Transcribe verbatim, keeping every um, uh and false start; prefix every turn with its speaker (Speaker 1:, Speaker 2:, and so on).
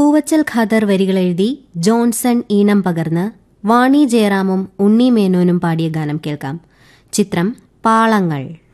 Speaker 1: Poovachal Khader വരികളെഴുതി Johnson ഈണം പകർന്ന് വാണി ജയറാമും ഉണ്ണി മേനോനും പാടിയ ഗാനം കേൾക്കാം. ചിത്രം പാളങ്ങൾ.